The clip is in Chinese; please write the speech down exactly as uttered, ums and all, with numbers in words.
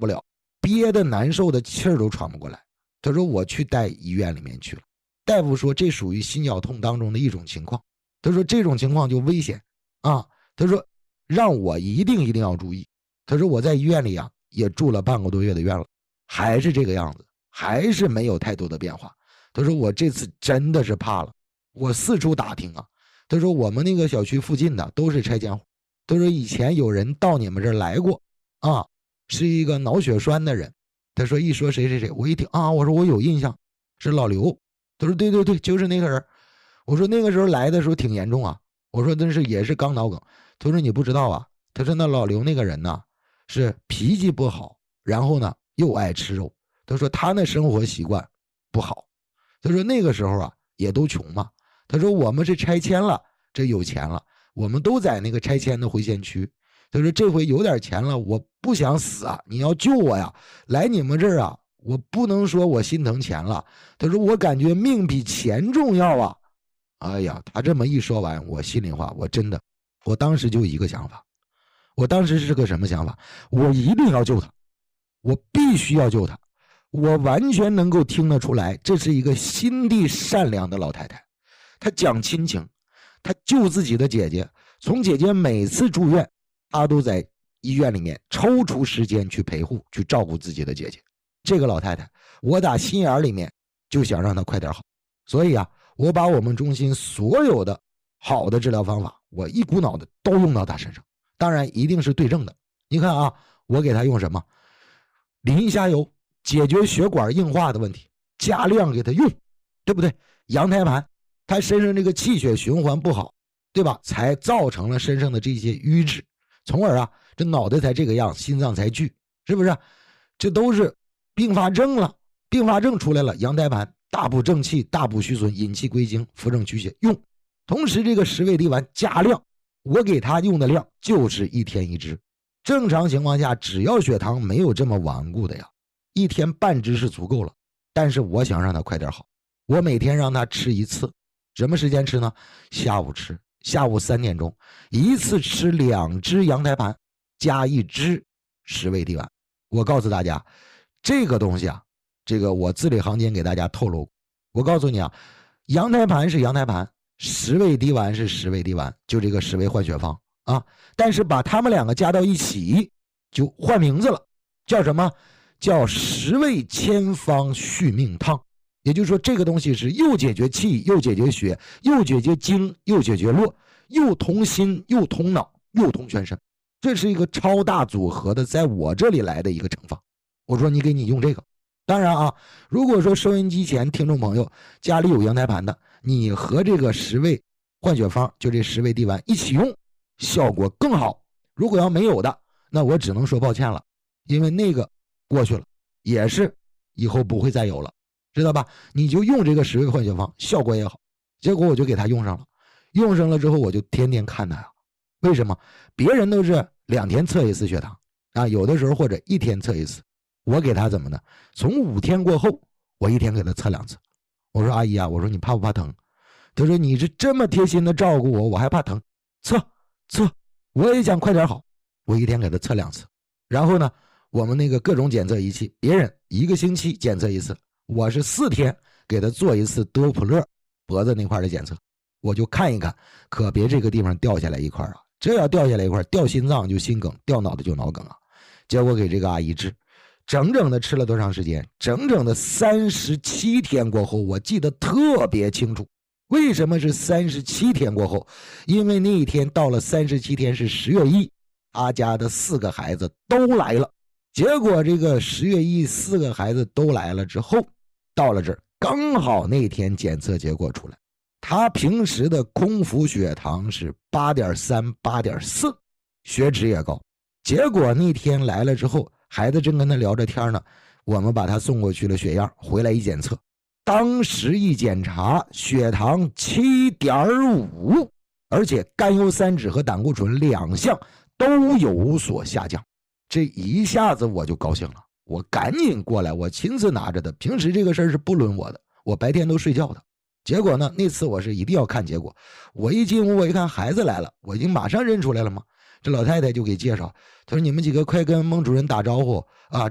不了，憋得难受的气儿都喘不过来。他说我去带医院里面去了，大夫说这属于心绞痛当中的一种情况，他说这种情况就危险啊，他说让我一定一定要注意。他说我在医院里啊也住了半个多月的院了，还是这个样子，还是没有太多的变化。他说我这次真的是怕了，我四处打听啊，他说我们那个小区附近的都是拆迁户，他说以前有人到你们这儿来过啊，是一个脑血栓的人。他说一说谁谁谁，我一听啊，我说我有印象，是老刘。他说对对对，就是那个人。我说那个时候来的时候挺严重啊，我说真是也是刚脑梗。他说你不知道啊，他说那老刘那个人呢是脾气不好，然后呢又爱吃肉。他说他那生活习惯不好。他说那个时候啊也都穷嘛。他说我们是拆迁了，这有钱了，我们都在那个拆迁的回迁区。他说这回有点钱了，我不想死啊，你要救我呀，来你们这儿啊，我不能说我心疼钱了。他说我感觉命比钱重要啊。哎呀，他这么一说完，我心里话，我真的，我当时就一个想法，我当时是个什么想法？我一定要救他，我必须要救他。我完全能够听得出来，这是一个心地善良的老太太，她讲亲情，她救自己的姐姐，从姐姐每次住院，她都在医院里面抽出时间去陪护，去照顾自己的姐姐。这个老太太，我打心眼里面就想让她快点好，所以啊，我把我们中心所有的好的治疗方法，我一股脑的都用到她身上，当然一定是对症的。你看啊，我给她用什么？磷虾油解决血管硬化的问题，加量给她用，对不对？羊胎盘，她身上这个气血循环不好，对吧？才造成了身上的这些瘀滞，从而啊，这脑袋才这个样，心脏才聚，是不是？这都是并发症了，并发症出来了，羊胎盘大补正气，大补虚损，引气归经，扶正祛血用。同时这个十味地丸加量，我给他用的量就是一天一支。正常情况下，只要血糖没有这么顽固的呀，一天半支是足够了。但是我想让他快点好，我每天让他吃一次。什么时间吃呢？下午吃，下午三点钟，一次吃两支羊胎盘加一支十味地丸。我告诉大家，这个东西啊，这个我字里行间给大家透露，我告诉你啊，羊胎盘是羊胎盘，十味地丸是十味地丸，就这个十味换血方啊。但是把它们两个加到一起，就换名字了，叫什么？叫十味千方续命汤。也就是说，这个东西是又解决气，又解决血，又解决经，又解决络，又通心，又通脑，又通全身。这是一个超大组合的，在我这里来的一个成方。我说你给你用这个。当然啊，如果说收音机前听众朋友家里有羊胎盘的，你和这个十味换血方，就这十味地丸一起用，效果更好。如果要没有的，那我只能说抱歉了，因为那个过去了，也是以后不会再有了，知道吧？你就用这个十味换血方，效果也好。结果我就给他用上了，用上了之后我就天天看他呀。为什么？别人都是两天测一次血糖啊，有的时候或者一天测一次，我给他怎么呢？从五天过后，我一天给他测两次。我说阿姨啊，我说你怕不怕疼？他说你是这么贴心的照顾我，我还怕疼？测测，我也想快点好，我一天给他测两次。然后呢，我们那个各种检测仪器，别人一个星期检测一次，我是四天给他做一次多普勒脖子那块的检测，我就看一看，可别这个地方掉下来一块啊。这要掉下来一块，掉心脏就心梗，掉脑袋就脑梗啊。结果给这个阿姨治，整整的吃了多长时间？整整的三十七天过后，我记得特别清楚。为什么是三十七天过后？因为那一天到了三十七天是十月一，他家的四个孩子都来了。结果这个十月一四个孩子都来了之后，到了这儿刚好那天检测结果出来，他平时的空腹血糖是 八点三、八点四， 血脂也高。结果那天来了之后，孩子正跟他聊着天呢，我们把他送过去了血样，回来一检测，当时一检查血糖 七点五， 而且甘油三酯和胆固醇两项都有所下降。这一下子我就高兴了，我赶紧过来，我亲自拿着的。平时这个事儿是不轮我的，我白天都睡觉的。结果呢，那次我是一定要看结果。我一进屋，我一看孩子来了，我已经马上认出来了嘛。这老太太就给介绍，她说你们几个快跟孟主任打招呼啊，